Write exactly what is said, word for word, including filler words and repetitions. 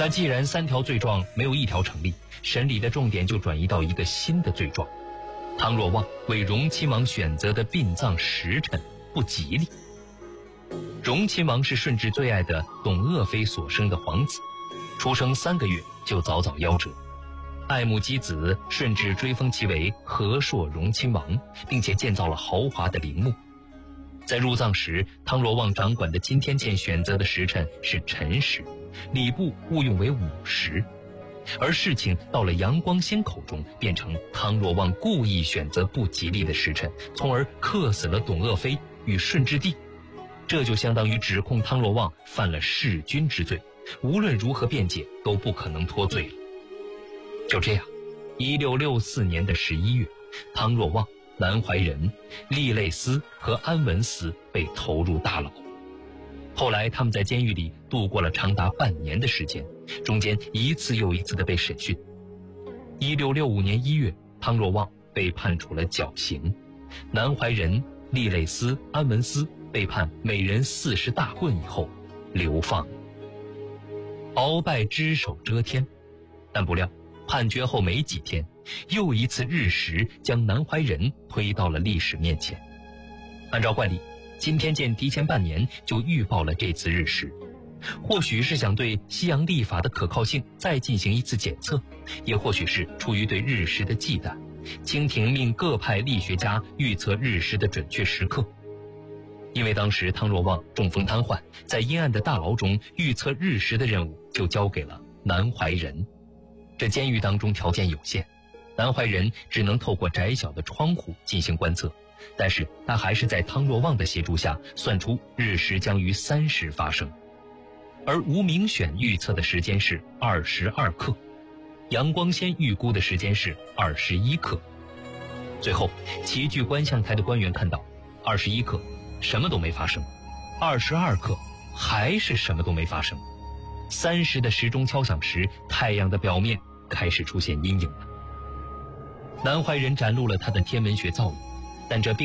那既然三条罪状没有一条成立，审理的重点就转移到一个新的罪状：汤若望为荣亲王选择的殡葬时辰不吉利。荣亲王是顺治最爱的董鄂妃所生的皇子，出生三个月就早早夭折。爱慕其子，顺治追封其为和硕荣亲王，并且建造了豪华的陵墓。在入葬时，汤若望掌管的金天监选择的时辰是辰时，礼部误用为午时，而事情到了杨光先口中，变成汤若望故意选择不吉利的时辰，从而克死了董鄂妃与顺治帝。这就相当于指控汤若望犯了弑君之罪，无论如何辩解都不可能脱罪了。就这样，一六六四年的十一月，汤若望、南怀仁、利类思和安文思被投入大牢。后来他们在监狱里度过了长达半年的时间，中间一次又一次的被审讯。一六六五年一月，汤若望被判处了绞刑，南怀仁、利类思、安文思被判每人四十大棍以后流放。鳌拜只手遮天，但不料判决后没几天，又一次日食将南怀仁推到了历史面前。按照惯例，金天监提前半年就预报了这次日食，或许是想对西洋历法的可靠性再进行一次检测，也或许是出于对日食的忌惮，清廷命各派历学家预测日食的准确时刻。因为当时汤若望中风瘫痪，在阴暗的大牢中预测日食的任务就交给了南怀仁。这监狱当中条件有限，南怀仁只能透过窄小的窗户进行观测，但是他还是在汤若望的协助下算出日食将于三时发生。而吴明选预测的时间是二十二刻，杨光先预估的时间是二十一刻。最后齐聚观象台的官员看到二十一刻什么都没发生，二十二刻还是什么都没发生，三时的时钟敲响时，太阳的表面开始出现阴影了。南怀仁展露了他的天文学造诣，但这并